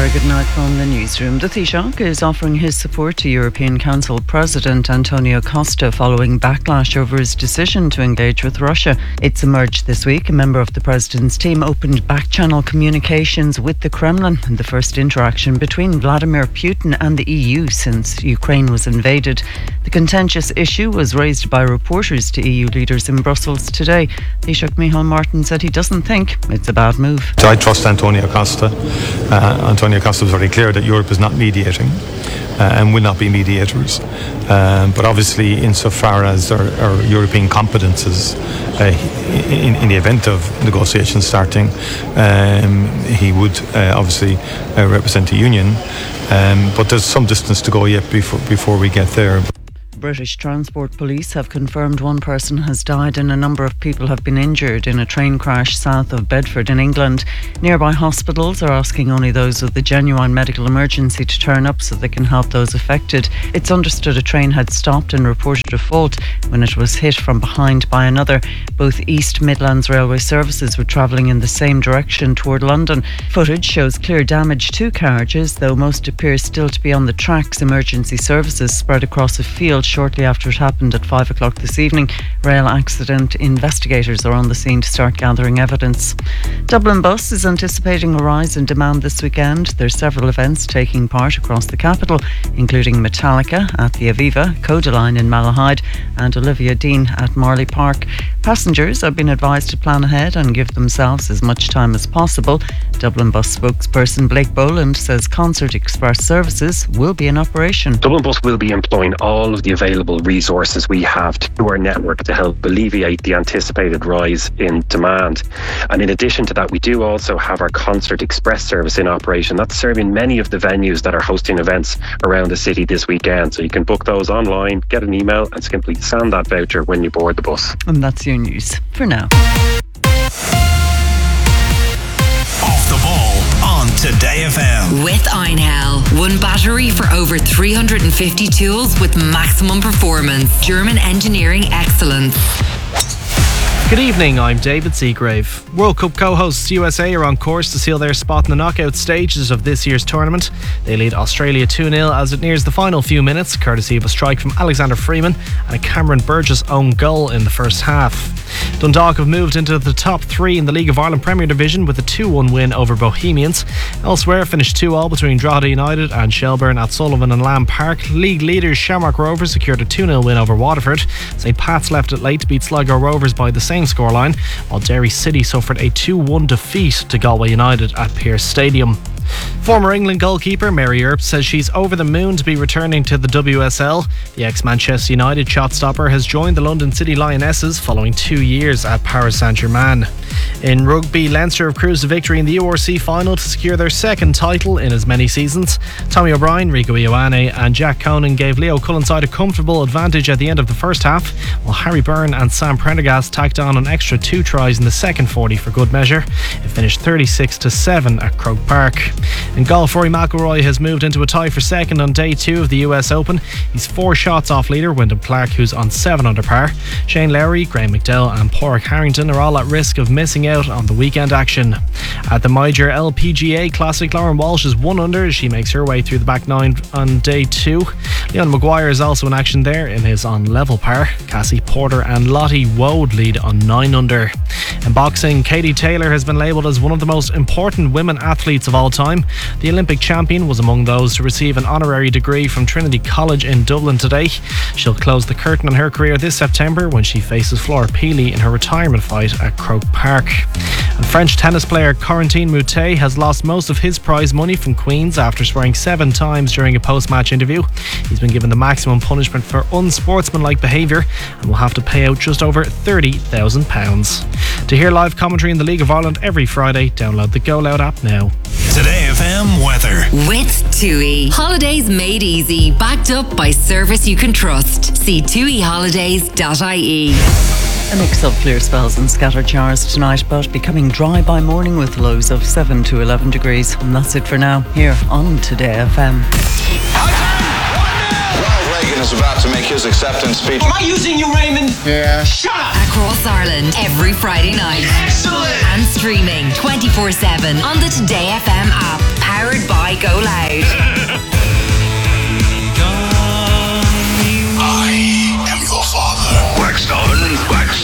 very good night from the newsroom. The Taoiseach is offering his support to European Council President Antonio Costa following backlash over his decision to engage with Russia. It's emerged this week. A member of the President's team opened back-channel communications with the Kremlin in the first interaction between Vladimir Putin and the EU since Ukraine was invaded. The contentious issue was raised by reporters to EU leaders in Brussels today. Taoiseach Micheál Martin said he doesn't think it's a bad move. I trust Antonio Costa. Antonio Costa was very clear that Europe is not mediating and will not be mediators. But obviously, insofar as our European competences, in the event of negotiations starting, he would obviously represent the Union. But there's some distance to go yet before we get there. British Transport Police have confirmed one person has died and a number of people have been injured in a train crash south of Bedford in England. Nearby hospitals are asking only those with a genuine medical emergency to turn up so they can help those affected. It's understood a train had stopped and reported a fault when it was hit from behind by another. Both East Midlands Railway services were travelling in the same direction toward London. Footage shows clear damage to carriages, though most appears still to be on the tracks. Emergency services spread across a field shortly after it happened at 5 o'clock this evening. Rail accident investigators are on the scene to start gathering evidence. Dublin Bus is anticipating a rise in demand this weekend. There's several events taking part across the capital, including Metallica at the Aviva, Codaline in Malahide and Olivia Dean at Marley Park. Passengers have been advised to plan ahead and give themselves as much time as possible. Dublin Bus spokesperson Blake Boland says Concert Express services will be in operation. Dublin Bus will be employing all of the available resources we have to our network to help alleviate the anticipated rise in demand. And in addition to that, we do also have our Concert Express service in operation. That's serving many of the venues that are hosting events around the city this weekend. So you can book those online, get an email and simply send that voucher when you board the bus. And that's your news for now. Off the ball on Today FM. With Einhell. One battery for over 350 tools with maximum performance. German engineering excellence. Good evening, I'm David Seagrave. World Cup co-hosts USA are on course to seal their spot in the knockout stages of this year's tournament. They lead Australia 2-0 as it nears the final few minutes, courtesy of a strike from Alexander Freeman and a Cameron Burgess own goal in the first half. Dundalk have moved into the top three in the League of Ireland Premier Division with a 2-1 win over Bohemians. Elsewhere, finished 2-2 between Drogheda United and Shelbourne at Sullivan and Lamb Park. League leaders Shamrock Rovers secured a 2-0 win over Waterford. St Pat's left it late to beat Sligo Rovers by the same scoreline, while Derry City suffered a 2-1 defeat to Galway United at Pearse Stadium. Former England goalkeeper Mary Earp says she's over the moon to be returning to the WSL. The ex-Manchester United shot stopper has joined the London City Lionesses following 2 years at Paris Saint-Germain. In rugby, Leinster have cruised to victory in the URC final to secure their second title in as many seasons. Tommy O'Brien, Rico Ioane and Jack Conan gave Leo Cullinside a comfortable advantage at the end of the first half, while Harry Byrne and Sam Prendergast tacked on an extra 2 tries in the second 40 for good measure. It finished 36-7 at Croke Park. In golf, Rory McIlroy has moved into a tie for second on day 2 of the US Open. He's 4 shots off leader Wyndham Clark, who's on 7 under par. Shane Lowry, Graham McDowell and Pádraig Harrington are all at risk of missing out on the weekend action. At the Major LPGA Classic, Lauren Walsh is 1 under as she makes her way through the back 9 on day 2. Leon Maguire is also in action there in his on level par. Cassie Porter and Lottie Woad lead on 9 under. In boxing, Katie Taylor has been labelled as one of the most important women athletes of all time. The Olympic champion was among those to receive an honorary degree from Trinity College in Dublin today. She'll close the curtain on her career this September when she faces Flora Peely in her retirement fight at Croke Park. And French tennis player Corentin Moutet has lost most of his prize money from Queen's after swearing 7 times during a post-match interview. He's been given the maximum punishment for unsportsmanlike behaviour and will have to pay out just over £30,000. To hear live commentary in the League of Ireland every Friday, download the Go Loud app now. Today FM weather. With TUI. Holidays made easy. Backed up by service you can trust. See tuiholidays.ie. A mix of clear spells and scattered showers tonight, but becoming dry by morning with lows of 7 to 11 degrees. And that's it for now, here on Today FM. Ronald Reagan is about to make his acceptance speech. Am I using you, Raymond? Yeah. Shut up! Across Ireland, every Friday night. Excellent! And streaming 24/7 on the Today FM